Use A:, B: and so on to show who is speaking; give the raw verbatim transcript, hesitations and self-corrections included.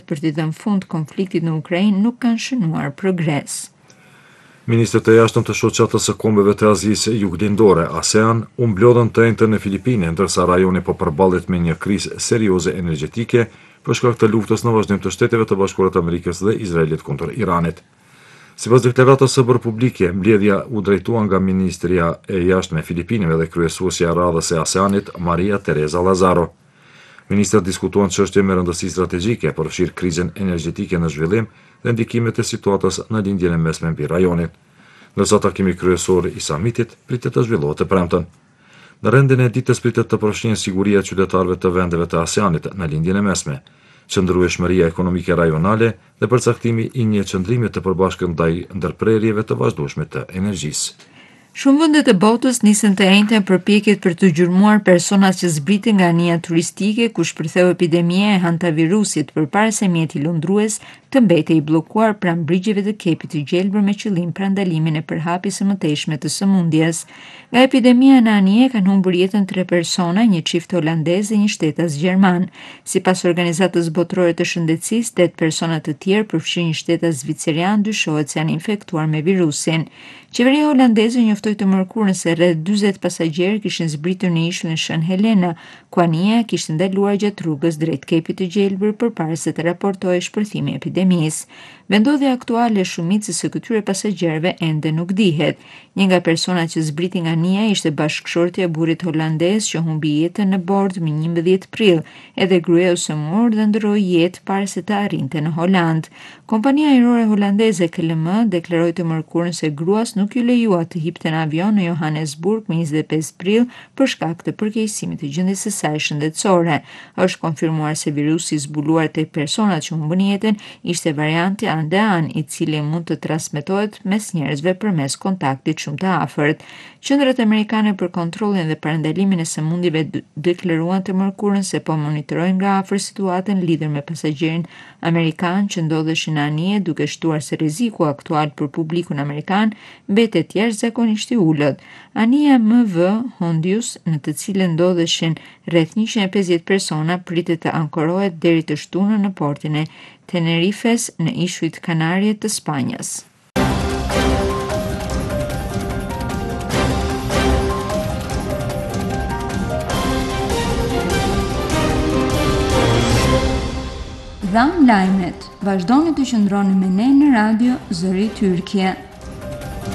A: për t'i dhënë fund konfliktit në Ukrainë nuk kanë shënuar progres.
B: Ministrët e jashtëm të shoqatës së kombeve të Azisë Juglindore, ASEAN, u mblodhën të njëjtën në Filipine, ndërsa rajoni po përballet me një krizë serioze energjetike për shkak të luftës në vazhdim të Shteteve të Bashkuara të Amerikës dhe Izraelit kundër Iranit. Sipas deklaratës së bërë publike, mbledhja u drejtua nga Ministria e Jashtme e Filipinëve dhe kryesuesja e radhës së ASEANit, Maria Teresa Lazaro. Ministrat diskutuan çështje me rëndësi strategjike, përfshirë krizën energjetike në zhvillim dhe ndikimet e situatës në lindjen e mesme mbi rajonin. Ndërsa takimi kryesor i samitit pritet të zhvillohet të premten. Në rendin e ditës pritet të përfshihen siguria e qytetarëve të vendeve të ASEANit në lindjen e mesme, qëndrueshmëria ekonomike rajonale dhe përcaktimi i një qëndrimi të përbashkët ndaj ndërprerjeve të vazhdueshme të energjisë.
A: Shumë vende të botës nisën të njëjtën përpjekjet për të gjurmuar personat që zbritin nga anija turistike ku shpërtheu epidemia e hantavirusit përpara se mjeti lundrues të mbetej i bllokuar pranë brigjeve të Kepit të Gjelbër me qëllim parandalimin e përhapjes së mëtejshme të sëmundjes. Nga epidemia në anije kanë humbur jetën tre persona, një çift holandez dhe një shtetas gjerman. Sipas Organizatës Botërore të Shëndetësisë, tetë persona të tjerë, përfshirë një shtetas zvicerian, dyshohet se janë infektuar me virusin. Qeveria holandeze njoftoi të mërkurën se rreth dyzet pasagjerë kishin zbritur në ishullin Shën Helena, ku anija kishte ndaluar gjatë rrugës drejt Kepit të Gjelbër përpara se të raportojë shpërthimi i epidemisë. Vendodhja aktuale e shumicës së këtyre pasagjerëve ende nuk dihet. Një nga personat që zbriti nga anija ishte bashkëshortja e burrit holandez që humbi jetën në bord më njëmbëdhjetë prill, edhe gruaja u sëmur dhe ndroi jetë para se të arrinte në Holand. Kompania ajrore holandeze K L M deklaroi të mërkurën se gruas nuk ju lejua të hipte në avion në Johannesburg më njëzet e pesë prill për shkak të përkeqësimit të gjendjes së saj shëndetësore. Është konfirmuar se virusi i zbuluar tek personat që humbën jetën ishte varianti Andean, i cili mund të transmetohet mes njerëzve përmes kontaktit shumë të afërt. Qendrat amerikane për kontrollin dhe parandalimin e sëmundjeve deklaruan të mërkurën se po monitorojnë nga afër situatën lidhur me pasagjerin amerikan që ndodheshin në anije, duke shtuar se rreziku aktual për publikun amerikan mbetet jashtëzakonisht i ulët. Anija M V Hondius, në të cilën ndodheshin rreth njëqind e pesëdhjetë persona, pritet të ankorohet deri të shtunën në portin e Tenerifes në ishujt Kanarie të Spanjës. Dhanë lajmet. Vazhdoni të qëndroni me ne në radio Zëri Tyrkje.